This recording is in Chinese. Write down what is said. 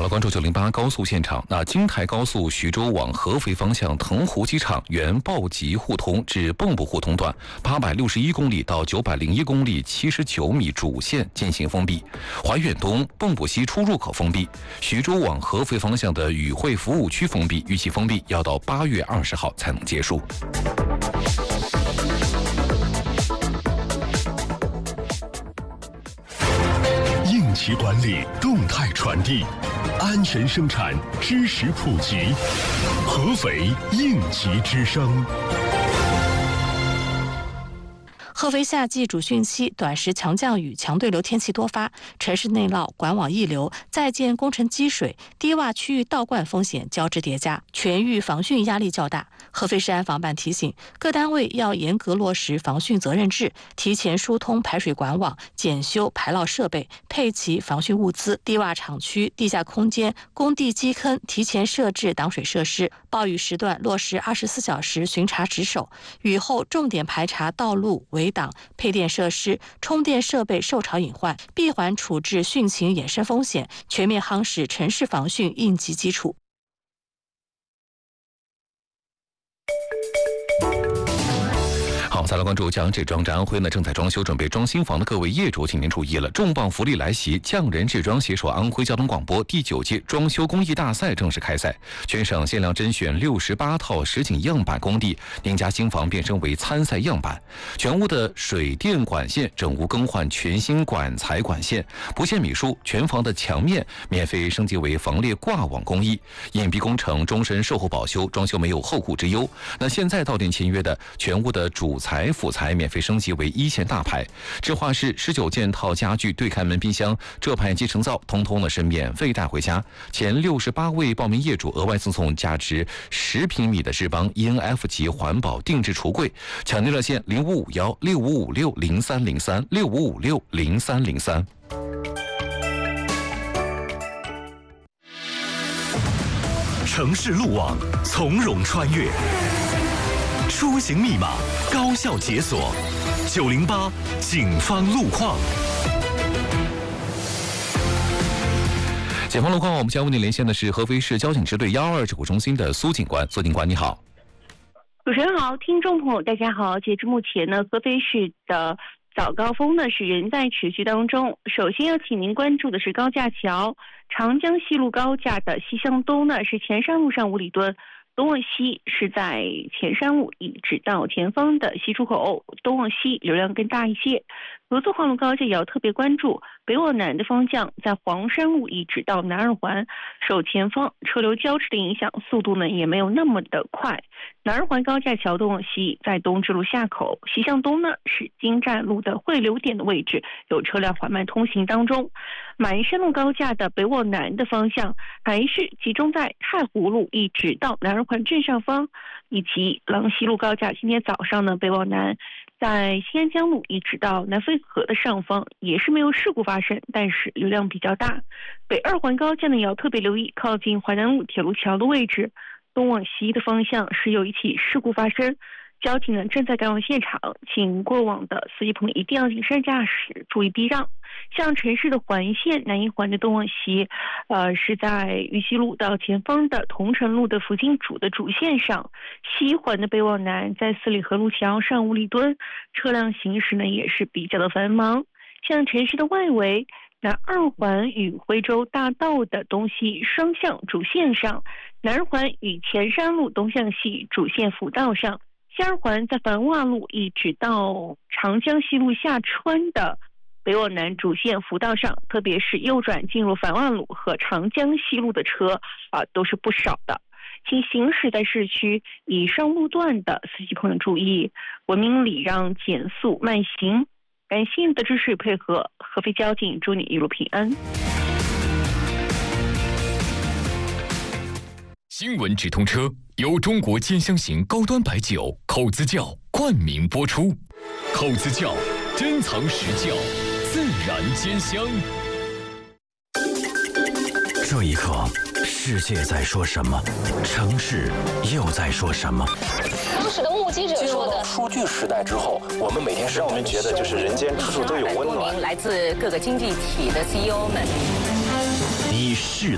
关注908高速现场。京台高速徐州往合肥方向腾湖机场原鲍集互通至蚌埠互通段861公里到901公里79米主线进行封闭，怀远东、蚌埠西出入口封闭，徐州往合肥方向的宇汇服务区封闭，预期封闭要到8月20号才能结束。 应急管理，动态传递，安全生产，知识普及。合肥应急之声。 合肥夏季主汛期，短时强降雨、强对流天气多发，城市内涝、管网溢流、在建工程积水、低洼区域倒灌风险交织叠加，全域防汛压力较大。合肥市安防办提醒，各单位要严格落实防汛责任制，提前疏通排水管网，检修排涝设备，配齐防汛物资，低洼厂区、地下空间、工地基坑提前设置挡水设施，暴雨时段落实24小时巡查值守，雨后重点排查道路围挡、配电设施、充电设备受潮隐患，闭环处置汛情衍生风险，全面夯实城市防汛应急基础。 好，再来关注江浙庄安徽正在装修准备装新房的各位业主，请您注意了，重磅福利来袭！匠人制装携手安徽交通广播第9届装修工艺大赛正式开赛，全省限量甄选68套实景样板工地，您家新房变身为参赛样板。全屋的水电管线整屋更换全新管材管线，不限米数，全房的墙面免费升级为防裂挂网工艺，隐蔽工程终身售后保修，装修没有后顾之忧。现在到店签约的，全屋的主材辅材免费升级为1线大牌，智化室19件套家具、对开门冰箱、这排集成灶，通通是免费带回家。前68位报名业主额外赠送价值10平米的智邦 ENF 级环保定制橱柜。抢订热线055165560303 65560303。 城市路网从容穿越，出行密码高效解锁。908警方路况。 警方路况，我们将为您连线的是合肥市交警支队122指挥中心的苏警官。苏警官，你好。 主持人好，听众朋友大家好。截至目前呢，合肥市的早高峰呢是仍在持续当中。首先要请您关注的是高架桥，长江西路高架的西向东呢是前山路上5里墩，东往西是在前山路一直到前方的西出口，东往西流量更大一些。合作环路高架也要特别关注，北往南的方向在黄山路一直到南二环，受前方车流交织的影响，速度呢也没有那么的快。南二环高架桥东往西在东直路下口，西向东呢是金站路的汇流点的位置，有车辆缓慢通行当中。马鞍山路高架的北往南的方向还是集中在太湖路一直到南二环正上方，以及郎西路高架今天早上呢北往南在新安江路一直到南浡河的上方也是没有事故发生，但是流量比较大。北二环高架呢也要特别留意靠近淮南路铁路桥的位置，东往西的方向是有一起事故发生，交警呢正在赶往现场，请过往的司机朋友一定要谨慎驾驶，注意避让。像城市的环线南一环的东往西，是在玉溪路到前方的同城路的福金主的主线上，西环的北往南在四里河路桥上5里墩，车辆行驶呢也是比较的繁忙。像城市的外围，南二环与徽州大道的东西双向主线上，南二环与前山路东向西主线辅道上，西二环在繁华路一直到长江西路下穿的北往南主线辅道上，特别是右转进入繁华路和长江西路的车都是不少的。请行驶在市区以上路段的司机朋友注意，文明礼让，减速慢行。感谢你的支持与配合，合肥交警祝你一路平安。 新闻直通车由中国尖香型高端白酒口子窖冠名播出，口子窖珍藏实窖，自然尖香。 这一刻，世界在说什么？城市又在说什么？ 当时的目击者说的， 数据时代之后，我们每天让我们觉得就是人间处处都有温暖。 来自各个经济体的 CEO 们， 你是